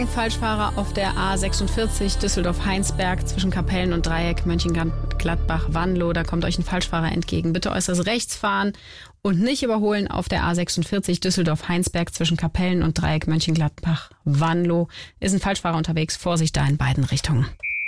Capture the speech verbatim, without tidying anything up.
Falschfahrer auf der A sechsundvierzig Düsseldorf-Heinsberg zwischen Kapellen und Dreieck Mönchengladbach-Wanlo. Da kommt euch ein Falschfahrer entgegen. Bitte äußerst rechts fahren und nicht überholen auf der A sechsundvierzig Düsseldorf-Heinsberg zwischen Kapellen und Dreieck Mönchengladbach-Wanlo. Ist ein Falschfahrer unterwegs. Vorsicht da in beiden Richtungen.